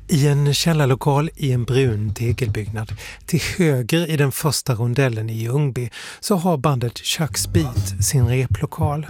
I en källarlokal i en brun tegelbyggnad till höger i den första rondellen i Ljungby så har bandet Chuck's Beat sin replokal.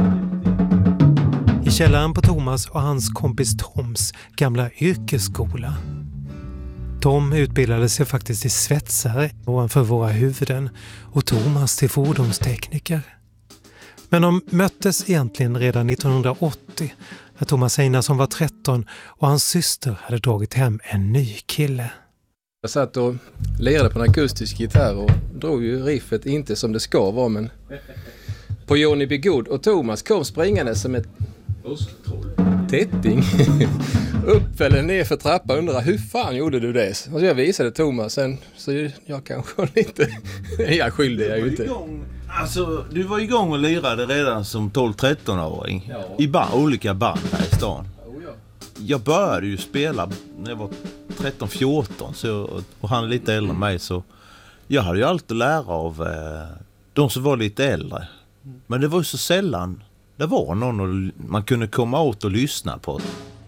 I källaren på Thomas och hans kompis Toms gamla yrkesskola. Tom utbildade sig faktiskt till svetsare ovanför våra huvuden och Thomas till fordonstekniker. Men de möttes egentligen redan 1980 när Thomas Einarsson var 13 och hans syster hade dragit hem en ny kille. Jag satt och lirade på en akustisk gitarr och drog ju riffet inte som det ska vara, men på Johnny B. Good, och Thomas kom springande som ett tätting upp eller ner för trappan och undrade hur fan gjorde du det? Och så jag visade Thomas sen, så jag kanske inte är skyldig, jag är ju inte. Alltså, du var igång och lirade redan som 12-13-åring i olika band här i stan. Jag började ju spela när jag var 13-14 och han är lite äldre än mig, så jag hade ju allt att lära av de som var lite äldre. Men det var ju så sällan det var någon man kunde komma åt och lyssna på.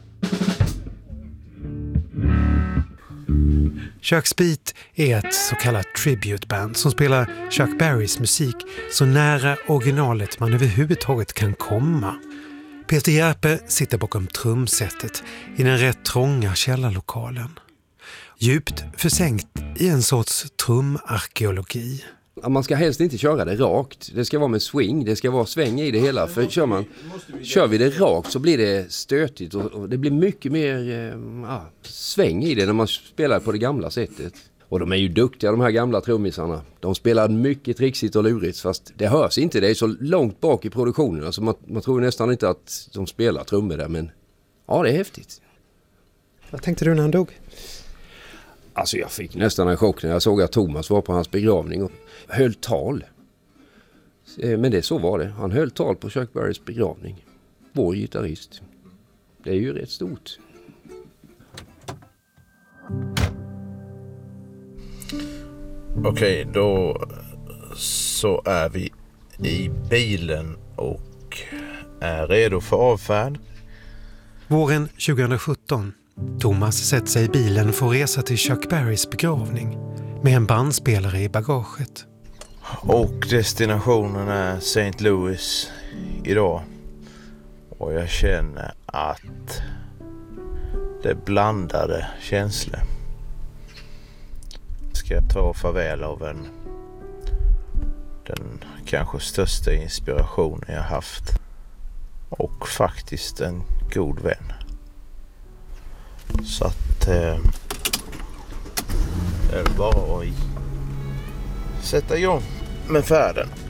Chuck's Beat är ett så kallat tributeband som spelar Chuck Berrys musik så nära originalet man överhuvudtaget kan komma. Peter Järpe sitter bakom trumsetet i den rätt trånga källarlokalen. Djupt försänkt i en sorts trumarkeologi. Man ska helst inte köra det rakt. Det ska vara med swing, det ska vara sväng i det hela. För kör vi det rakt så blir det stötigt och det blir mycket mer sväng i det när man spelar på det gamla sättet. Och de är ju duktiga, de här gamla trummisarna. De spelar mycket trixigt och lurigt, fast det hörs inte. Det är så långt bak i produktionen. Alltså man tror nästan inte att de spelar trummor där, men ja, det är häftigt. Vad tänkte du när han dog? Alltså jag fick nästan en chock när jag såg att Thomas var på hans begravning och höll tal. Men det så var det. Han höll tal på Chuck Berrys begravning. Vår gitarrist. Det är ju rätt stort. Okej, då så är vi i bilen och är redo för avfärd. Våren 2017. Thomas sätter sig i bilen för att resa till Chuck Berrys begravning med en bandspelare i bagaget. Och destinationen är St. Louis idag. Och jag känner att det blandade känslor. Ska jag ta farväl av den kanske största inspirationen jag haft. Och faktiskt en god vän. Så att det är bara att sätta igång med färden.